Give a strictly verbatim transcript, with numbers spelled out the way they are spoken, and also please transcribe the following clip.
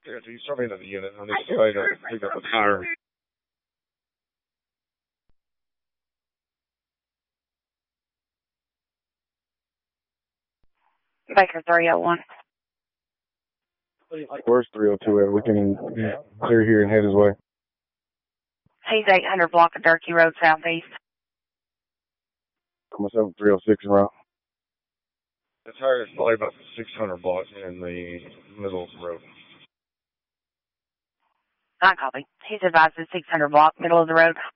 Yeah, he's probably into the unit. I'm just trying to pick up a tire. Baker three oh one. Where's three oh two at? We can clear here and head his way. He's eight hundred block of Durkee Road Southeast. Myself three oh six en route. The tire is probably about six hundred blocks in the middle of the road. I copy. He's advised at six hundred block, middle of the road.